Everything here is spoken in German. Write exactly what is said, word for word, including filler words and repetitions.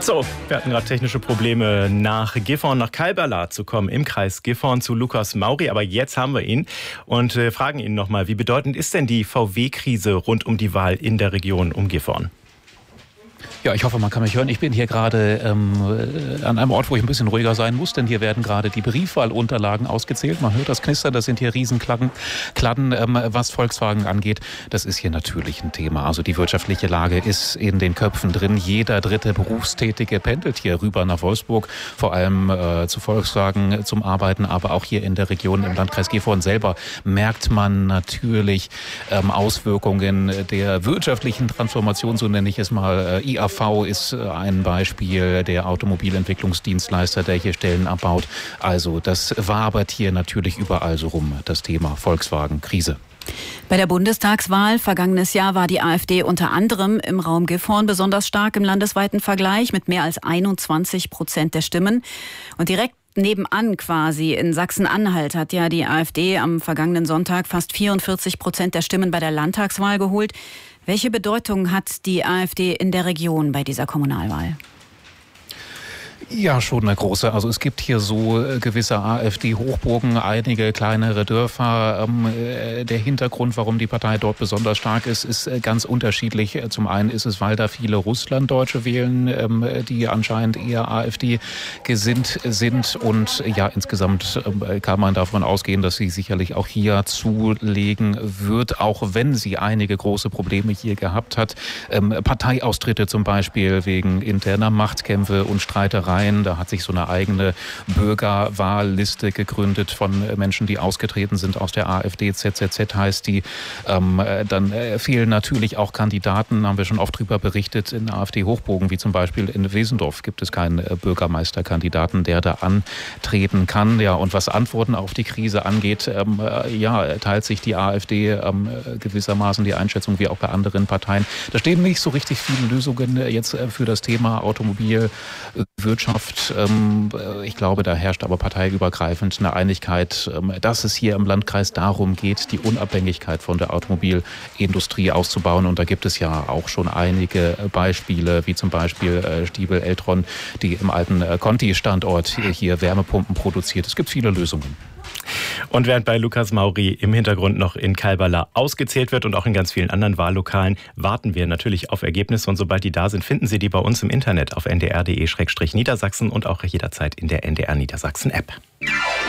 So, wir hatten gerade technische Probleme, nach Gifhorn, nach Kalberla zu kommen, im Kreis Gifhorn zu Lukas Mauri. Aber jetzt haben wir ihn und äh, fragen ihn nochmal, wie bedeutend ist denn die V W-Krise rund um die Wahl in der Region um Gifhorn? Ja, ich hoffe, man kann mich hören. Ich bin hier gerade ähm, an einem Ort, wo ich ein bisschen ruhiger sein muss, denn hier werden gerade die Briefwahlunterlagen ausgezählt. Man hört das Knistern, das sind hier Riesenkladden. Kladden, ähm, was Volkswagen angeht, das ist hier natürlich ein Thema. Also die wirtschaftliche Lage ist in den Köpfen drin. Jeder dritte Berufstätige pendelt hier rüber nach Wolfsburg, vor allem äh, zu Volkswagen zum Arbeiten, aber auch hier in der Region im Landkreis Gifhorn selber merkt man natürlich ähm, Auswirkungen der wirtschaftlichen Transformation, so nenne ich es mal. Äh, I A V ist ein Beispiel, der Automobilentwicklungsdienstleister, der hier Stellen abbaut. Also das wabert hier natürlich überall so rum, das Thema Volkswagen-Krise. Bei der Bundestagswahl vergangenes Jahr war die AfD unter anderem im Raum Gifhorn besonders stark im landesweiten Vergleich mit mehr als einundzwanzig Prozent der Stimmen. Und direkt nebenan quasi in Sachsen-Anhalt hat ja die AfD am vergangenen Sonntag fast vierundvierzig Prozent der Stimmen bei der Landtagswahl geholt. Welche Bedeutung hat die AfD in der Region bei dieser Kommunalwahl? Ja, schon eine große. Also es gibt hier so gewisse AfD-Hochburgen, einige kleinere Dörfer. Ähm, der Hintergrund, warum die Partei dort besonders stark ist, ist ganz unterschiedlich. Zum einen ist es, weil da viele Russlanddeutsche wählen, ähm, die anscheinend eher AfD gesinnt sind. Und ja, insgesamt ähm, kann man davon ausgehen, dass sie sicherlich auch hier zulegen wird, auch wenn sie einige große Probleme hier gehabt hat. Ähm, Parteiaustritte zum Beispiel wegen interner Machtkämpfe und Streitereien. Da hat sich so eine eigene Bürgerwahlliste gegründet von Menschen, die ausgetreten sind aus der AfD. Z Z Z heißt die. Ähm, dann fehlen natürlich auch Kandidaten, haben wir schon oft drüber berichtet, in AfD-Hochburgen, wie zum Beispiel in Wesendorf gibt es keinen Bürgermeisterkandidaten, der da antreten kann. Ja, und was Antworten auf die Krise angeht, ähm, ja, teilt sich die AfD ähm, gewissermaßen die Einschätzung wie auch bei anderen Parteien. Da stehen nicht so richtig viele Lösungen jetzt für das Thema Automobilwirtschaft. Ich glaube, da herrscht aber parteiübergreifend eine Einigkeit, dass es hier im Landkreis darum geht, die Unabhängigkeit von der Automobilindustrie auszubauen. Und da gibt es ja auch schon einige Beispiele, wie zum Beispiel Stiebel Eltron, die im alten Conti-Standort hier Wärmepumpen produziert. Es gibt viele Lösungen. Und während bei Lukas Mauri im Hintergrund noch in Kalberla ausgezählt wird und auch in ganz vielen anderen Wahllokalen, warten wir natürlich auf Ergebnisse. Und sobald die da sind, finden Sie die bei uns im Internet auf n d r punkt d e Niedersachsen und auch jederzeit in der N D R Niedersachsen App.